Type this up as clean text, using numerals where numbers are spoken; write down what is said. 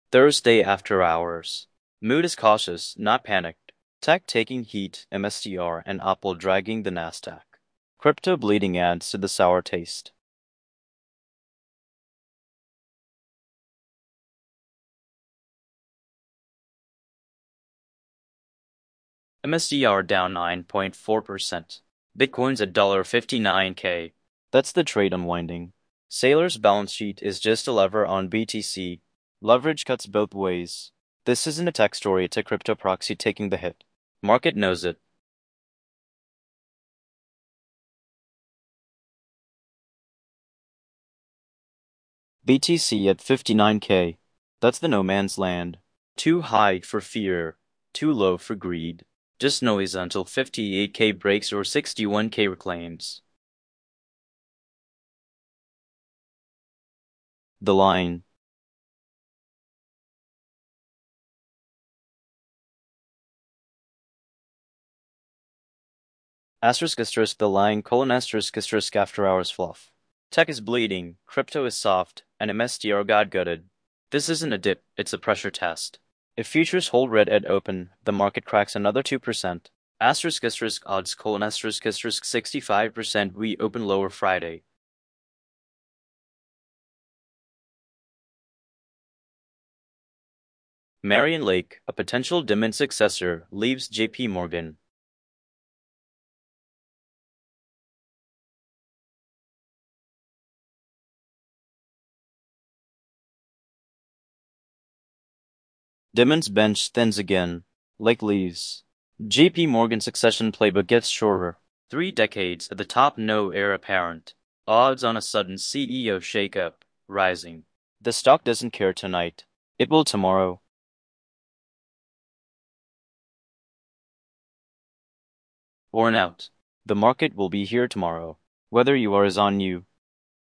Thursday after hours. Mood is cautious, not panicked. Tech taking heat, MSTR and Apple dragging the Nasdaq. Crypto bleeding adds to the sour taste. MSTR down 9.4%. Bitcoin's at $59K. That's the trade unwinding. Sailor's balance sheet is just a lever on BTC. Leverage cuts both ways. This isn't a tech story, it's a crypto proxy taking the hit. Market knows it. BTC at 59K. That's the no man's land. Too high for fear, too low for greed. Just noise until 58K breaks or 61K reclaims. The line. Asterisk asterisk the line colon asterisk asterisk after hours fluff. Tech is bleeding, crypto is soft, and MSTR got gutted. This isn't a dip, it's a pressure test. If futures hold red at open, the market cracks another 2%. Asterisk asterisk odds colon asterisk asterisk 65% we open lower Friday. Marion Lake, a potential Dimon successor, leaves JP Morgan. Dimon's bench thins again. Lake leaves. JP Morgan succession playbook gets shorter. 3 decades at the top, no heir apparent. Odds on a sudden CEO shakeup, rising. The stock doesn't care tonight. It will tomorrow. Worn out. The market will be here tomorrow. Whether you are is on you.